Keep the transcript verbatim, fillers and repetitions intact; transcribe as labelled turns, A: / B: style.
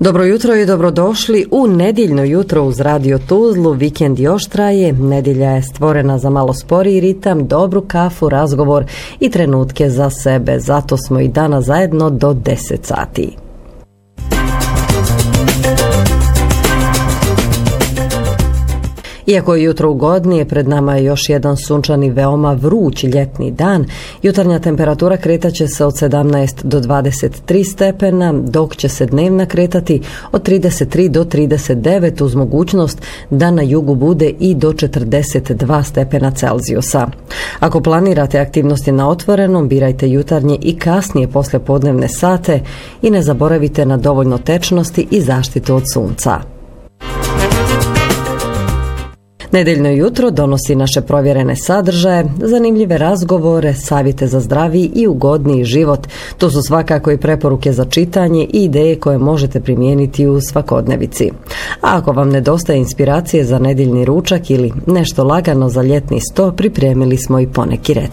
A: Dobro jutro i dobrodošli u nedjeljno jutro uz Radio Tuzlu. Vikend još traje, nedjelja je stvorena za malo sporiji ritam, dobru kafu, razgovor i trenutke za sebe. Zato smo i danas zajedno do deset sati. Iako je jutro ugodnije, pred nama je još jedan sunčani, veoma vruć ljetni dan. Jutarnja temperatura kretaće se od sedamnaest do dvadeset tri stepena, dok će se dnevna kretati od trideset tri do trideset devet uz mogućnost da na jugu bude i do četrdeset dva stepena Celzijusa. Ako planirate aktivnosti na otvorenom, birajte jutarnje i kasnije poslijepodnevne sate i ne zaboravite na dovoljno tečnosti i zaštitu od sunca. Nedeljno jutro donosi naše provjerene sadržaje, zanimljive razgovore, savjete za zdraviji i ugodniji život. To su svakako i preporuke za čitanje i ideje koje možete primijeniti u svakodnevici. A ako vam nedostaje inspiracije za nedeljni ručak ili nešto lagano za ljetni sto, pripremili smo i poneki recept.